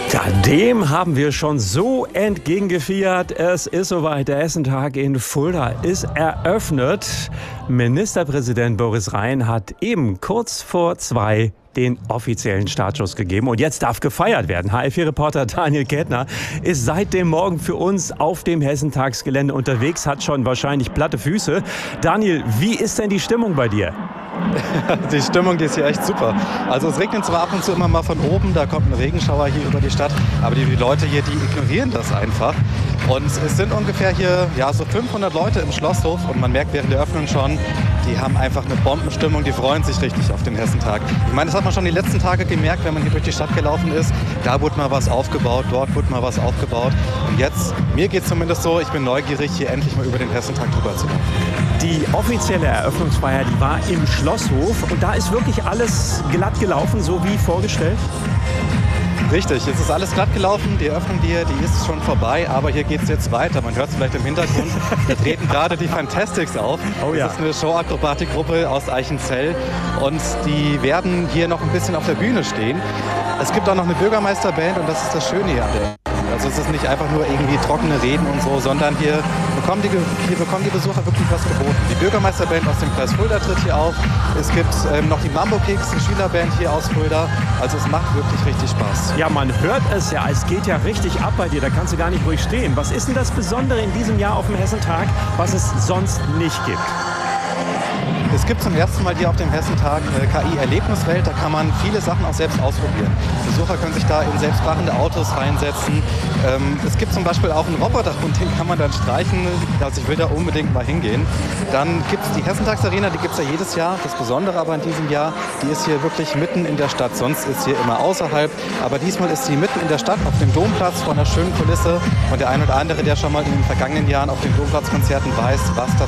Ja, dem haben wir schon so entgegengefiebert. Es ist soweit, der Hessentag in Fulda ist eröffnet. Ministerpräsident Boris Rhein hat eben kurz vor 2 den offiziellen Startschuss gegeben. Und jetzt darf gefeiert werden. HR4-Reporter Daniel Kettner ist seit dem Morgen für uns auf dem Hessentagsgelände unterwegs, hat schon wahrscheinlich platte Füße. Daniel, wie ist denn die Stimmung bei dir? Die Stimmung, die ist hier echt super. Also es regnet zwar ab und zu immer mal von oben, da kommt ein Regenschauer hier über die Stadt, aber die Leute hier, die ignorieren das einfach. Und es sind ungefähr hier so 500 Leute im Schlosshof und man merkt während der Öffnung schon, die haben einfach eine Bombenstimmung, die freuen sich richtig auf den Hessentag. Ich meine, das hat man schon die letzten Tage gemerkt, wenn man hier durch die Stadt gelaufen ist. Da wurde mal was aufgebaut, dort wurde mal was aufgebaut. Und jetzt, mir geht es zumindest so, ich bin neugierig, hier endlich mal über den Hessentag drüber zu laufen. Die offizielle Eröffnungsfeier, die war im Schlosshof und da ist wirklich alles glatt gelaufen, so wie vorgestellt? Richtig, es ist alles glatt gelaufen. Die Eröffnung die ist schon vorbei, aber hier geht es jetzt weiter. Man hört es vielleicht im Hintergrund. Da treten gerade die Fantastics auf. Oh ja. Das ist eine Showakrobatikgruppe aus Eichenzell und die werden hier noch ein bisschen auf der Bühne stehen. Es gibt auch noch eine Bürgermeisterband und das ist das Schöne hier an der. Also es ist nicht einfach nur irgendwie trockene Reden und so, sondern hier bekommen die Besucher wirklich was geboten. Die Bürgermeisterband aus dem Kreis Fulda tritt hier auf. Es gibt noch die Mambo Kicks, eine Schülerband hier aus Fulda. Also es macht wirklich richtig Spaß. Ja, man hört es ja, es geht ja richtig ab bei dir, da kannst du gar nicht ruhig stehen. Was ist denn das Besondere in diesem Jahr auf dem Hessentag, was es sonst nicht gibt? Es gibt zum ersten Mal hier auf dem Hessentag KI-Erlebniswelt. Da kann man viele Sachen auch selbst ausprobieren. Besucher können sich da in selbstfahrende Autos reinsetzen. Es gibt zum Beispiel auch einen Roboter und den kann man dann streichen. Also ich will da unbedingt mal hingehen. Dann gibt es die Hessentagsarena, die gibt es ja jedes Jahr. Das Besondere aber in diesem Jahr, die ist hier wirklich mitten in der Stadt. Sonst ist hier immer außerhalb. Aber diesmal ist sie mitten in der Stadt auf dem Domplatz vor einer schönen Kulisse. Und der ein oder andere, der schon mal in den vergangenen Jahren auf den Domplatzkonzerten weiß, was das